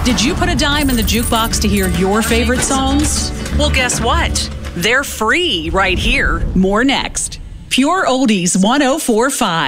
Did you put a dime in the jukebox to hear your favorite songs? Well, guess what? They're free right here. More next. Pure Oldies 104.5.